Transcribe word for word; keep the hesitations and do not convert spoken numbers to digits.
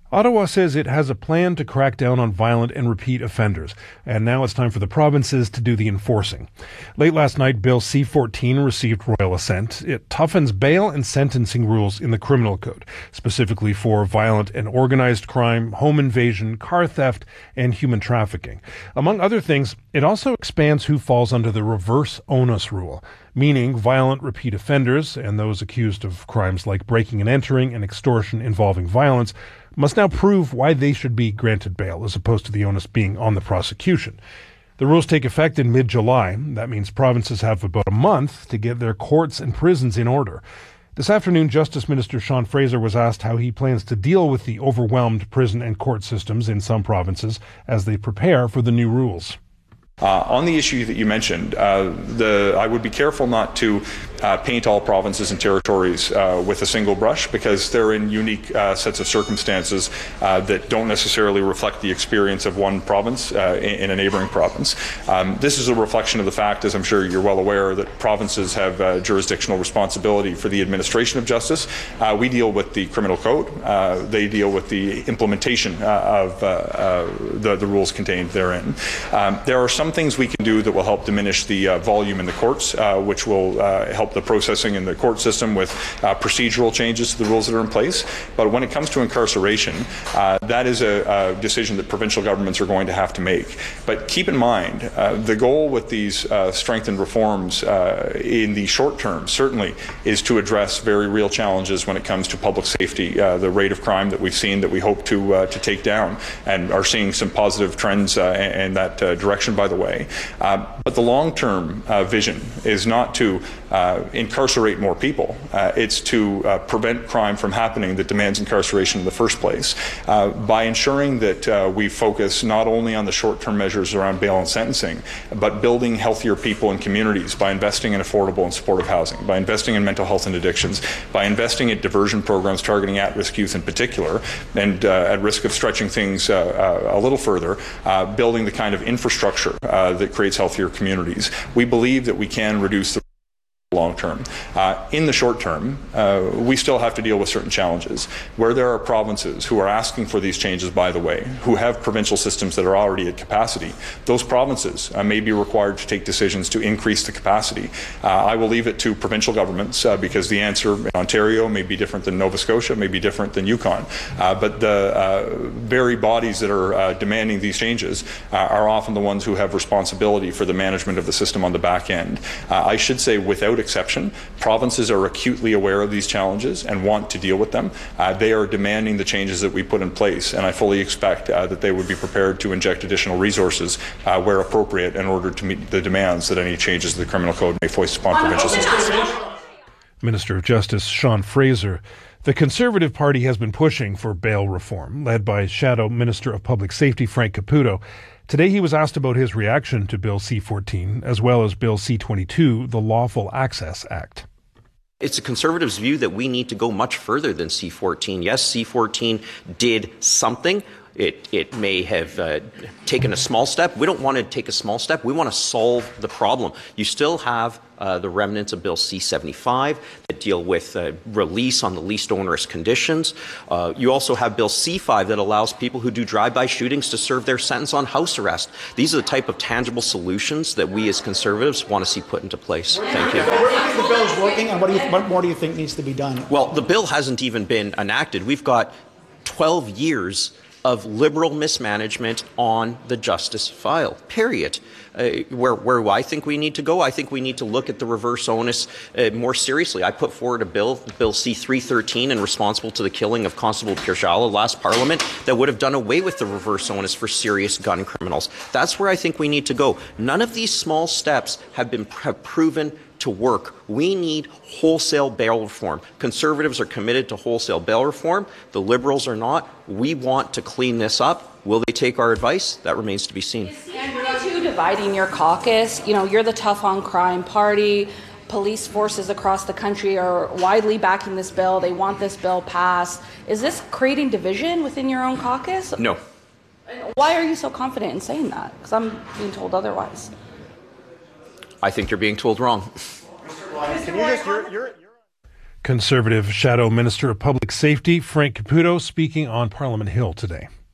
Ottawa says it has a plan to crack down on violent and repeat offenders, and now it's time for the provinces to do the enforcing. Late last night, Bill C fourteen received royal assent. It toughens bail and sentencing rules in the criminal code, specifically for violent and organized crime, home invasion, car theft, and human trafficking. Among other things, it also expands who falls under the reverse onus rule, meaning violent repeat offenders and those accused of crimes like breaking and entering and extortion involving violence must now prove why they should be granted bail, as opposed to the onus being on the prosecution. The rules take effect in mid-July. That means provinces have about a month to get their courts and prisons in order. This afternoon, Justice Minister Sean Fraser was asked how he plans to deal with the overwhelmed prison and court systems in some provinces as they prepare for the new rules. Uh, on the issue that you mentioned, uh, the, I would be careful not to uh, paint all provinces and territories uh, with a single brush, because they're in unique uh, sets of circumstances uh, that don't necessarily reflect the experience of one province uh, in, in a neighboring province. Um, this is a reflection of the fact, as I'm sure you're well aware, that provinces have uh, jurisdictional responsibility for the administration of justice. Uh, we deal with the criminal code. Uh, they deal with the implementation uh, of uh, uh, the, the rules contained therein. Um, there are some Some things we can do that will help diminish the uh, volume in the courts, uh, which will uh, help the processing in the court system with uh, procedural changes to the rules that are in place. But when it comes to incarceration, uh, that is a, a decision that provincial governments are going to have to make. But keep in mind, uh, the goal with these uh, strengthened reforms uh, in the short term certainly is to address very real challenges when it comes to public safety, uh, the rate of crime that we've seen that we hope to uh, to take down, and are seeing some positive trends uh, in, in that uh, direction, by the way. Uh, but the long-term uh, vision is not to uh, incarcerate more people. Uh, it's to uh, prevent crime from happening that demands incarceration in the first place, uh, by ensuring that uh, we focus not only on the short-term measures around bail and sentencing, but building healthier people in communities by investing in affordable and supportive housing, by investing in mental health and addictions, by investing in diversion programs targeting at-risk youth in particular, and uh, at risk of stretching things uh, uh, a little further, uh, building the kind of infrastructure Uh, that creates healthier communities. We believe that we can reduce the long term. Uh, in the short term, uh, we still have to deal with certain challenges. Where there are provinces who are asking for these changes, by the way, who have provincial systems that are already at capacity, those provinces uh, may be required to take decisions to increase the capacity. Uh, I will leave it to provincial governments uh, because the answer in Ontario may be different than Nova Scotia, may be different than Yukon. Uh, but the uh, very bodies that are uh, demanding these changes uh, are often the ones who have responsibility for the management of the system on the back end. Uh, I should say, without exception, provinces are acutely aware of these challenges and want to deal with them. Uh, they are demanding the changes that we put in place, and I fully expect uh, that they would be prepared to inject additional resources uh, where appropriate in order to meet the demands that any changes to the criminal code may foist upon provincial systems. Minister of Justice Sean Fraser. The Conservative Party has been pushing for bail reform, led by Shadow Minister of Public Safety Frank Caputo. Today he was asked about his reaction to Bill C fourteen, as well as Bill C twenty-two, the Lawful Access Act. It's a Conservatives' view that we need to go much further than C fourteen. Yes, C fourteen did something. It, it may have uh, taken a small step. We don't want to take a small step. We want to solve the problem. You still have uh, the remnants of Bill C seventy-five that deal with uh, release on the least onerous conditions. Uh, you also have Bill C five that allows people who do drive-by shootings to serve their sentence on house arrest. These are the type of tangible solutions that we as Conservatives want to see put into place. Thank you. Where do you think the bill is working, and what, do you, what more do you think needs to be done? Well, the bill hasn't even been enacted. We've got twelve years of liberal mismanagement on the justice file, period. Uh, where, where I think we need to go, I think we need to look at the reverse onus uh, more seriously. I put forward a bill, Bill C three thirteen, and responsible to the killing of Constable Pirzala last Parliament, that would have done away with the reverse onus for serious gun criminals. That's where I think we need to go. None of these small steps have been have proven to work. We need wholesale bail reform. Conservatives are committed to wholesale bail reform. The Liberals are not. We want to clean this up. Will they take our advice? That remains to be seen. Too dividing your caucus. You know, you're the tough on crime party. Police forces across the country are widely backing this bill. They want this bill passed. Is this creating division within your own caucus? No. Why are you so confident in saying that? Because I'm being told otherwise. I think you're being told wrong. Can you just, you're, you're, you're Conservative Shadow Minister of Public Safety Frank Caputo speaking on Parliament Hill today.